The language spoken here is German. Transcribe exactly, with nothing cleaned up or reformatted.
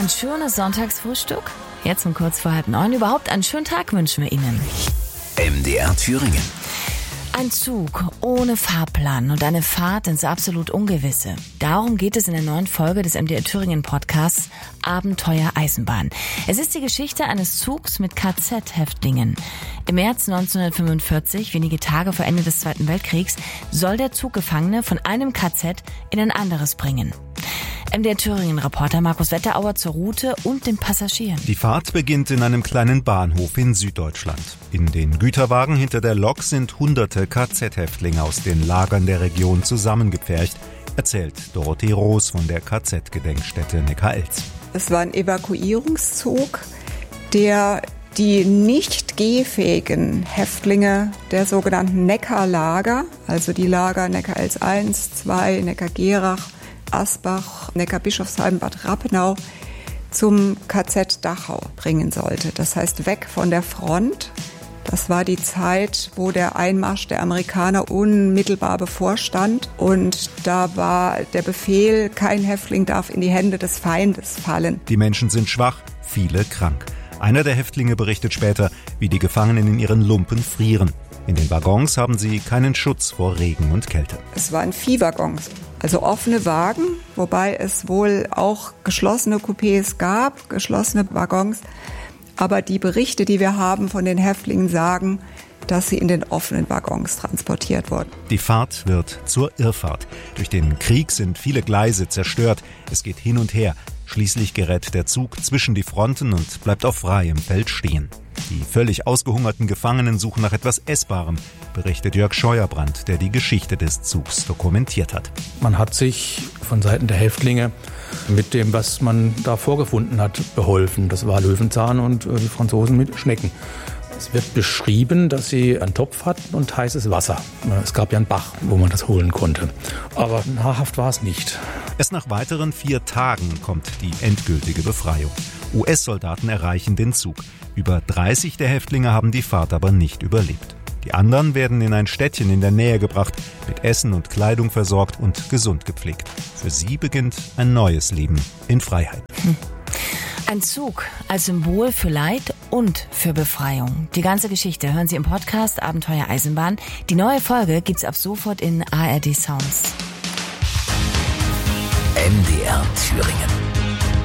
Ein schönes Sonntagsfrühstück? Jetzt um kurz vor halb neun. Überhaupt einen schönen Tag wünschen wir Ihnen. M D R Thüringen. Ein Zug ohne Fahrplan und eine Fahrt ins absolut Ungewisse. Darum geht es in der neuen Folge des M D R Thüringen Podcasts Abenteuer Eisenbahn. Es ist die Geschichte eines Zugs mit K Z-Häftlingen. Im März neunzehnhundertfünfundvierzig, wenige Tage vor Ende des Zweiten Weltkriegs, soll der Zug Gefangene von einem K Z in ein anderes bringen. M D R Thüringen-Reporter Markus Wetterauer zur Route und den Passagieren. Die Fahrt beginnt in einem kleinen Bahnhof in Süddeutschland. In den Güterwagen hinter der Lok sind hunderte K Z-Häftlinge aus den Lagern der Region zusammengepfercht, erzählt Dorothee Roos von der K Z-Gedenkstätte Neckar-Elz. Es war ein Evakuierungszug, der die nicht gehfähigen Häftlinge der sogenannten Neckarlager, also die Lager Neckar-Elz eins, zwei, Neckar-Gerach, Asbach, Neckarbischofsheim, Bad Rappenau zum K Z Dachau bringen sollte. Das heißt, weg von der Front. Das war die Zeit, wo der Einmarsch der Amerikaner unmittelbar bevorstand. Und da war der Befehl, kein Häftling darf in die Hände des Feindes fallen. Die Menschen sind schwach, viele krank. Einer der Häftlinge berichtet später, wie die Gefangenen in ihren Lumpen frieren. In den Waggons haben sie keinen Schutz vor Regen und Kälte. Es waren Viehwaggons, also offene Wagen, wobei es wohl auch geschlossene Coupés gab, geschlossene Waggons. Aber die Berichte, die wir haben von den Häftlingen, sagen, dass sie in den offenen Waggons transportiert wurden. Die Fahrt wird zur Irrfahrt. Durch den Krieg sind viele Gleise zerstört. Es geht hin und her. Schließlich gerät der Zug zwischen die Fronten und bleibt auf freiem Feld stehen. Die völlig ausgehungerten Gefangenen suchen nach etwas Essbarem, berichtet Jörg Scheuerbrand, der die Geschichte des Zugs dokumentiert hat. Man hat sich von Seiten der Häftlinge mit dem, was man da vorgefunden hat, beholfen. Das war Löwenzahn und die Franzosen mit Schnecken. Es wird beschrieben, dass sie einen Topf hatten und heißes Wasser. Es gab ja einen Bach, wo man das holen konnte. Aber nahrhaft war es nicht. Erst nach weiteren vier Tagen kommt die endgültige Befreiung. U S-Soldaten erreichen den Zug. Über dreißig der Häftlinge haben die Fahrt aber nicht überlebt. Die anderen werden in ein Städtchen in der Nähe gebracht, mit Essen und Kleidung versorgt und gesund gepflegt. Für sie beginnt ein neues Leben in Freiheit. Hm. Ein Zug als Symbol für Leid und für Befreiung. Die ganze Geschichte hören Sie im Podcast Abenteuer Eisenbahn. Die neue Folge gibt's ab sofort in A R D Sounds. M D R Thüringen.